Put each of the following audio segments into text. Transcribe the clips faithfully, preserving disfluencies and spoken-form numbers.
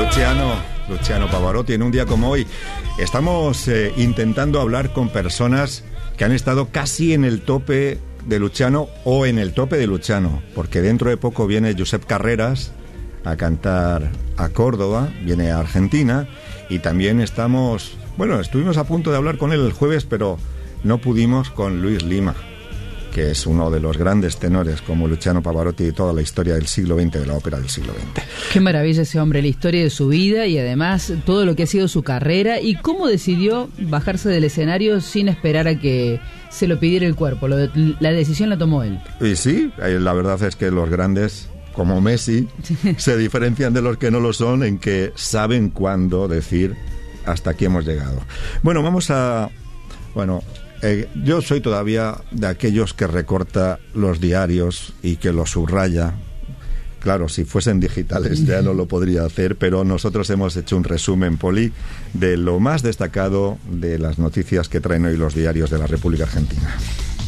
Luciano, Luciano Pavarotti, en un día como hoy estamos eh, intentando hablar con personas que han estado casi en el tope de Luciano o en el tope de Luciano, porque dentro de poco viene Josep Carreras a cantar a Córdoba, viene a Argentina, y también estamos, bueno, estuvimos a punto de hablar con él el jueves, pero no pudimos, con Luis Lima, que es uno de los grandes tenores como Luciano Pavarotti de toda la historia del siglo veinte, de la ópera del siglo veinte. Qué maravilla ese hombre, la historia de su vida y además todo lo que ha sido su carrera y cómo decidió bajarse del escenario sin esperar a que se lo pidiera el cuerpo. Lo de, la decisión la tomó él. Y sí, la verdad es que los grandes, como Messi, se diferencian de los que no lo son en que saben cuándo decir hasta aquí hemos llegado. Bueno, vamos a... Bueno... Eh, yo soy todavía de aquellos que recorta los diarios y que los subraya. Claro, si fuesen digitales ya no lo podría hacer, pero nosotros hemos hecho un resumen, Poli, de lo más destacado de las noticias que traen hoy los diarios de la República Argentina.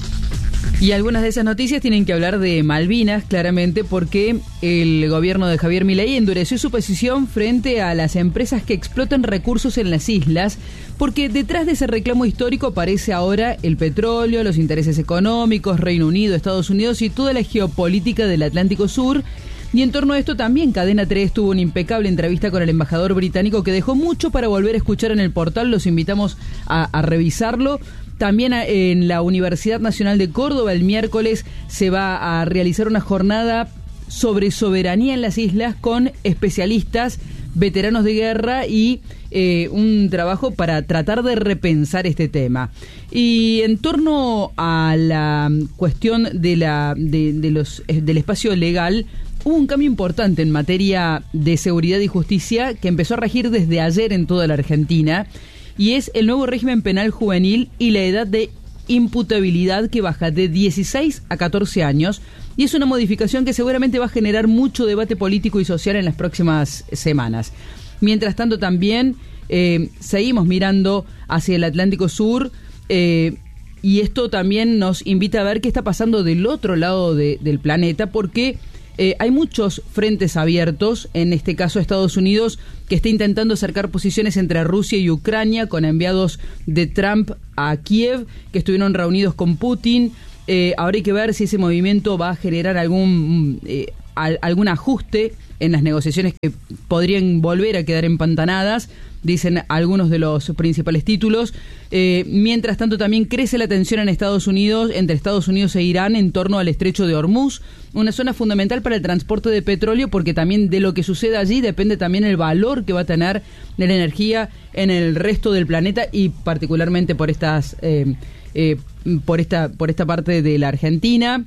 Y algunas de esas noticias tienen que hablar de Malvinas, claramente, porque el gobierno de Javier Milei endureció su posición frente a las empresas que explotan recursos en las islas, porque detrás de ese reclamo histórico aparece ahora el petróleo, los intereses económicos, Reino Unido, Estados Unidos y toda la geopolítica del Atlántico Sur. Y en torno a esto también Cadena tres tuvo una impecable entrevista con el embajador británico que dejó mucho para volver a escuchar en el portal. Los invitamos a, a revisarlo. También en la Universidad Nacional de Córdoba el miércoles se va a realizar una jornada sobre soberanía en las islas con especialistas, veteranos de guerra y eh, un trabajo para tratar de repensar este tema. Y en torno a la cuestión de la de, de los del espacio legal, hubo un cambio importante en materia de seguridad y justicia que empezó a regir desde ayer en toda la Argentina. Y es el nuevo régimen penal juvenil y la edad de imputabilidad que baja de dieciséis a catorce años. Y es una modificación que seguramente va a generar mucho debate político y social en las próximas semanas. Mientras tanto, también eh, seguimos mirando hacia el Atlántico Sur eh, y esto también nos invita a ver qué está pasando del otro lado de, del planeta, porque Eh, hay muchos frentes abiertos, en este caso Estados Unidos, que está intentando acercar posiciones entre Rusia y Ucrania, con enviados de Trump a Kiev, que estuvieron reunidos con Putin. Eh, ahora hay que ver si ese movimiento va a generar algún, eh, al, algún ajuste en las negociaciones que podrían volver a quedar empantanadas, dicen algunos de los principales títulos. Eh, mientras tanto, también crece la tensión en Estados Unidos, entre Estados Unidos e Irán, en torno al estrecho de Hormuz, una zona fundamental para el transporte de petróleo, porque también de lo que suceda allí depende también el valor que va a tener de la energía en el resto del planeta y particularmente por estas eh, eh, por esta por esta parte de la Argentina.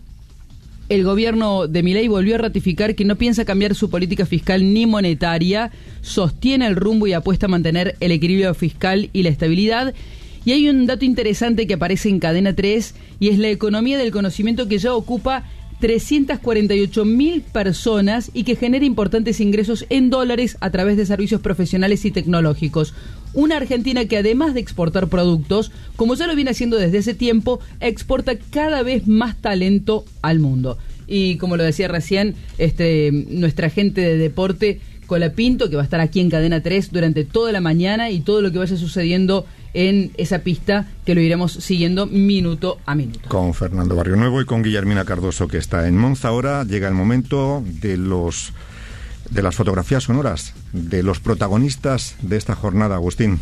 El gobierno de Milei volvió a ratificar que no piensa cambiar su política fiscal ni monetaria, sostiene el rumbo y apuesta a mantener el equilibrio fiscal y la estabilidad. Y hay un dato interesante que aparece en Cadena tres y es la economía del conocimiento, que ya ocupa trescientas cuarenta y ocho mil personas y que genera importantes ingresos en dólares a través de servicios profesionales y tecnológicos. Una Argentina que, además de exportar productos, como ya lo viene haciendo desde hace tiempo, exporta cada vez más talento al mundo. Y como lo decía recién, este, nuestra gente de deporte, Colapinto, que va a estar aquí en Cadena tres durante toda la mañana, y todo lo que vaya sucediendo en esa pista que lo iremos siguiendo minuto a minuto. Con Fernando Barrionuevo y con Guillermina Cardoso, que está en Monza. Ahora llega el momento de los de las fotografías sonoras de los protagonistas de esta jornada, Agustín.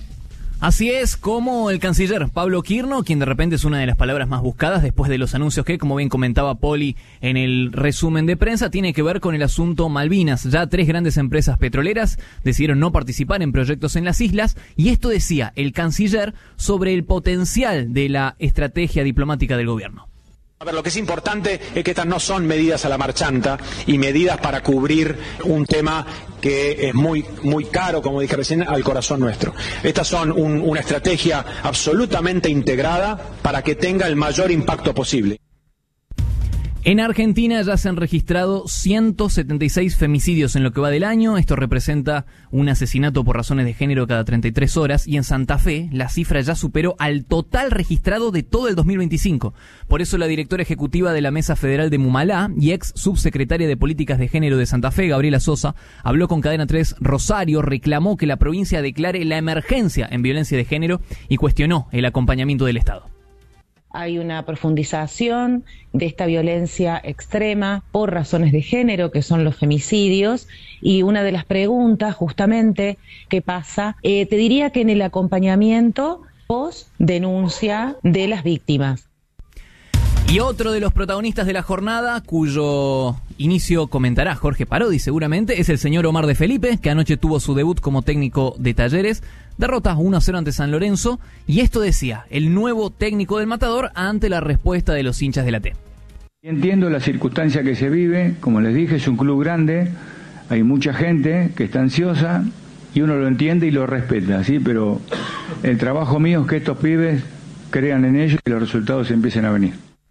Así es, como el canciller Pablo Quirno, quien de repente es una de las palabras más buscadas después de los anuncios que, como bien comentaba Poli en el resumen de prensa, tiene que ver con el asunto Malvinas. Ya tres grandes empresas petroleras decidieron no participar en proyectos en las islas, y esto decía el canciller sobre el potencial de la estrategia diplomática del gobierno. A ver, lo que es importante es que estas no son medidas a la marchanta y medidas para cubrir un tema que es muy muy caro, como dije recién, al corazón nuestro. Estas son un, una estrategia absolutamente integrada para que tenga el mayor impacto posible. En Argentina ya se han registrado ciento setenta y seis femicidios en lo que va del año. Esto representa un asesinato por razones de género cada treinta y tres horas. Y en Santa Fe la cifra ya superó al total registrado de todo el dos mil veinticinco. Por eso la directora ejecutiva de la Mesa Federal de Mumalá y ex subsecretaria de Políticas de Género de Santa Fe, Gabriela Sosa, habló con Cadena tres Rosario, reclamó que la provincia declare la emergencia en violencia de género y cuestionó el acompañamiento del Estado. Hay una profundización de esta violencia extrema por razones de género, que son los femicidios, y una de las preguntas, justamente, ¿qué pasa? Eh, te diría que en el acompañamiento post denuncia de las víctimas. Y otro de los protagonistas de la jornada, cuyo inicio comentará Jorge Parodi seguramente, es el señor Omar de Felipe, que anoche tuvo su debut como técnico de Talleres. Derrota uno a cero ante San Lorenzo, y esto decía el nuevo técnico del Matador ante la respuesta de los hinchas de la T. Entiendo la circunstancia que se vive, como les dije, es un club grande, hay mucha gente que está ansiosa y uno lo entiende y lo respeta, ¿sí? Pero el trabajo mío es que estos pibes crean en ellos y los resultados empiecen a venir.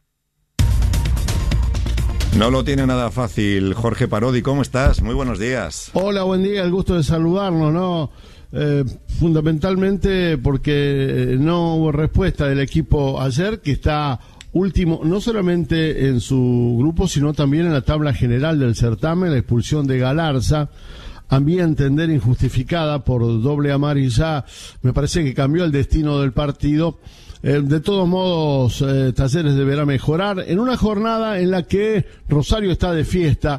No lo tiene nada fácil. Jorge Parodi, ¿cómo estás? Muy buenos días. Hola, buen día, el gusto de saludarnos, ¿no? Eh, fundamentalmente porque no hubo respuesta del equipo ayer, que está último no solamente en su grupo, sino también en la tabla general del certamen. La expulsión de Galarza, a mi entender injustificada por doble amarilla, me parece que cambió el destino del partido. Eh, de todos modos, eh, Talleres deberá mejorar en una jornada en la que Rosario está de fiesta.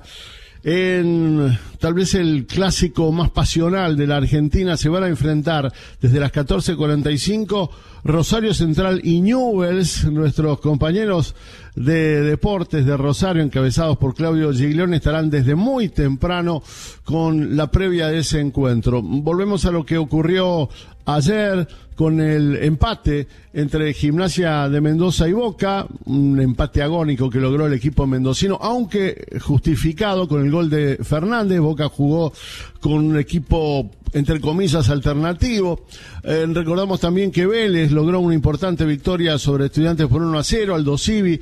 En tal vez el clásico más pasional de la Argentina se van a enfrentar desde las catorce cuarenta y cinco Rosario Central y Newell's. Nuestros compañeros de deportes de Rosario, encabezados por Claudio Giglione, estarán desde muy temprano con la previa de ese encuentro. Volvemos a lo que ocurrió ayer con el empate entre Gimnasia de Mendoza y Boca, un empate agónico que logró el equipo mendocino, aunque justificado con el gol de Fernández. Boca jugó con un equipo, entre comillas, alternativo. Eh, recordamos también que Vélez logró una importante victoria sobre Estudiantes por uno a cero, Aldo Civi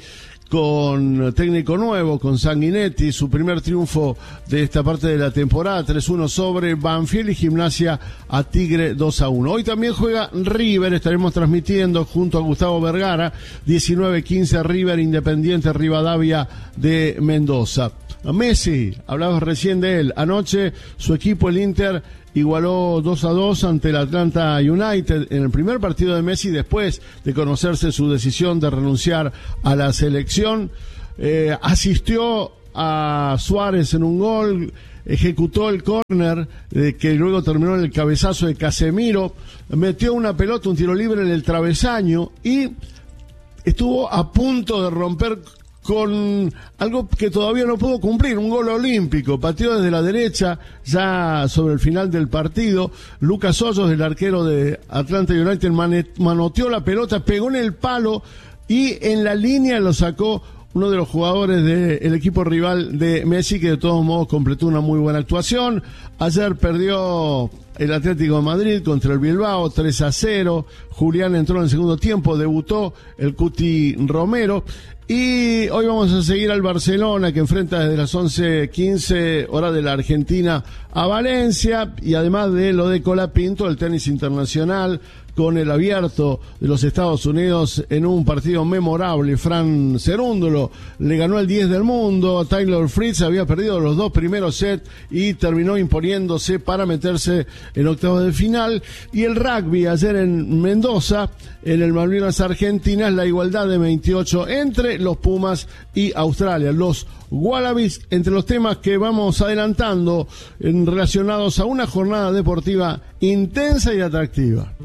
con técnico nuevo, con Sanguinetti, su primer triunfo de esta parte de la temporada, tres uno sobre Banfield, y Gimnasia a Tigre dos a uno. Hoy también juega River, estaremos transmitiendo junto a Gustavo Vergara, diecinueve quince River Independiente Rivadavia de Mendoza. Messi, hablabas recién de él, anoche su equipo, el Inter, igualó dos a dos ante el Atlanta United en el primer partido de Messi después de conocerse su decisión de renunciar a la selección. Eh, asistió a Suárez en un gol, ejecutó el córner eh, que luego terminó en el cabezazo de Casemiro, metió una pelota, un tiro libre en el travesaño y estuvo a punto de romper con algo que todavía no pudo cumplir, un gol olímpico. Pateó desde la derecha ya sobre el final del partido. Lucas Hoyos, el arquero de Atlanta United, manoteó la pelota, pegó en el palo y en la línea lo sacó uno de los jugadores del equipo rival de Messi, que de todos modos completó una muy buena actuación. Ayer perdió el Atlético de Madrid contra el Bilbao tres a cero. Julián entró en el segundo tiempo, debutó el Cuti Romero. Y hoy vamos a seguir al Barcelona, que enfrenta desde las once quince hora de la Argentina a Valencia, y además de lo de Colapinto, el tenis internacional con el Abierto de los Estados Unidos en un partido memorable. Fran Cerúndolo le ganó el diez del mundo a Taylor Fritz, había perdido los dos primeros sets y terminó imponiéndose para meterse en octavos de final. Y el rugby ayer en Mendoza, en el Malvinas Argentinas, la igualdad de veintiocho entre los Pumas y Australia, los Wallabies, entre los temas que vamos adelantando en relacionados a una jornada deportiva intensa y atractiva.